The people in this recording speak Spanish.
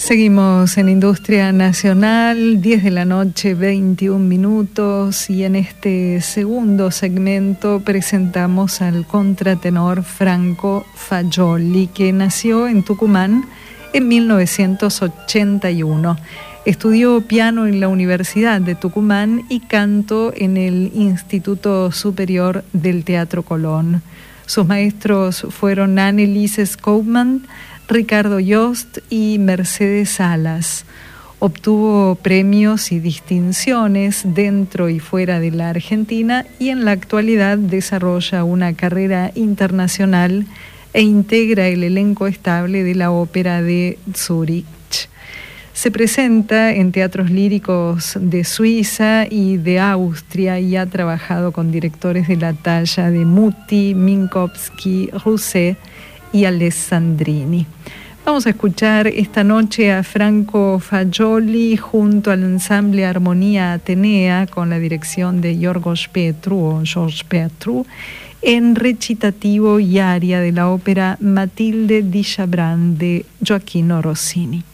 Seguimos en Industria Nacional, 10 de la noche, 21 minutos, y en este segundo segmento presentamos al contratenor Franco Fagioli, que nació en Tucumán en 1981. Estudió piano en la Universidad de Tucumán y canto en el Instituto Superior del Teatro Colón. Sus maestros fueron Anneliese Skoopman, Ricardo Yost y Mercedes Salas. Obtuvo premios y distinciones dentro y fuera de la Argentina y en la actualidad desarrolla una carrera internacional e integra el elenco estable de la Ópera de Zúrich. Se presenta en teatros líricos de Suiza y de Austria y ha trabajado con directores de la talla de Muti, Minkowski, Rousset y Alessandrini. Vamos a escuchar esta noche a Franco Fagioli junto al ensamble Armonía Atenea con la dirección de Georges Petru en recitativo y aria de la ópera Matilde di Chabrán de Gioacchino Rossini.